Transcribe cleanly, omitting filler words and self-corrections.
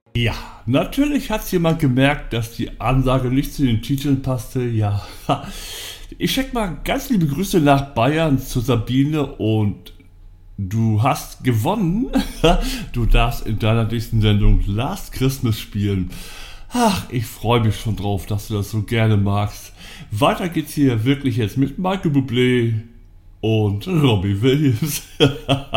Ja, natürlich hat jemand gemerkt, dass die Ansage nicht zu den Titeln passte. Ja, ich check mal ganz liebe Grüße nach Bayern zu Sabine und du hast gewonnen. Du darfst in deiner nächsten Sendung Last Christmas spielen. Ach, ich freue mich schon drauf, dass du das so gerne magst. Weiter geht's hier wirklich jetzt mit Michael Bublé und Robbie Williams.